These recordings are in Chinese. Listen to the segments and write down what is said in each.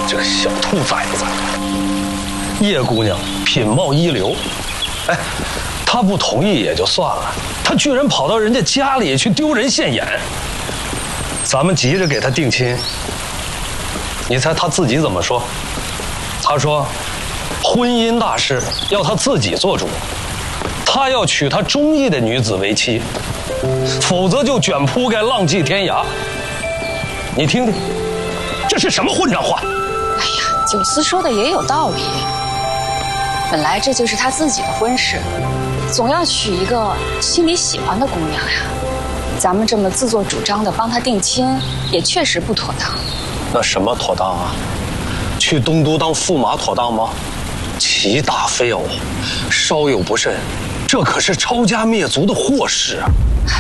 这个小兔崽子！叶姑娘品貌一流，哎，她不同意也就算了，她居然跑到人家家里去丢人现眼。咱们急着给她定亲，你猜她自己怎么说？她说，婚姻大事要她自己做主，她要娶她中意的女子为妻，否则就卷铺盖浪迹天涯。你听听，这是什么混账话？ 哎呀，九思说的也有道理。本来这就是他自己的婚事，总要娶一个心里喜欢的姑娘呀。咱们这么自作主张的帮他定亲，也确实不妥当。 那什么妥当啊？去东都当驸马妥当吗？其大非偶，稍有不慎，这可是抄家灭族的祸事啊！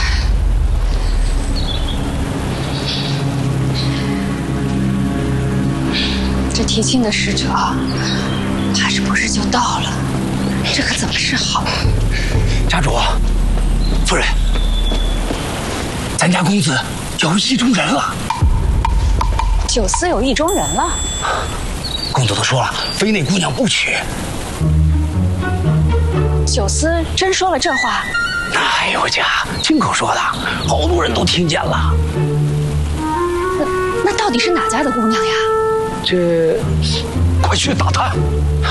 这提亲的使者，怕是不是就到了？这可怎么是好？ 家主，夫人，咱家公子有意中人了。 九思有意中人了？ 公子都说了，非那姑娘不娶。 九思真说了这话？ 哎呦家，亲口说的，好多人都听见了。 那到底是哪家的姑娘呀？ 这，快去打探。